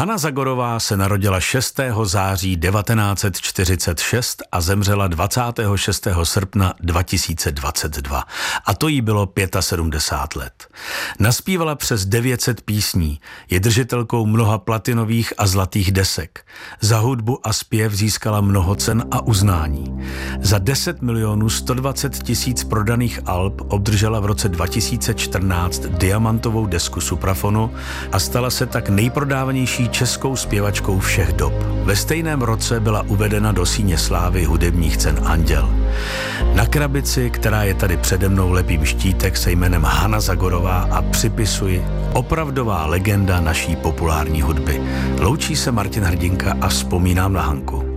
Hana Zagorová se narodila 6. září 1946 a zemřela 26. srpna 2022. A to jí bylo 75 let. Naspívala přes 900 písní, je držitelkou mnoha platinových a zlatých desek. Za hudbu a zpěv získala mnoho cen a uznání. Za 10 milionů 120 tisíc prodaných alb obdržela v roce 2014 diamantovou desku Suprafonu a stala se tak nejprodávanější českou zpěvačkou všech dob. Ve stejném roce byla uvedena do síně slávy hudebních cen Anděl. Na krabici, která je tady přede mnou, lepím štítek se jménem Hana Zagorová a připisuji opravdová legenda naší populární hudby. Loučí se Martin Hrdinka a vzpomínám na Hanku.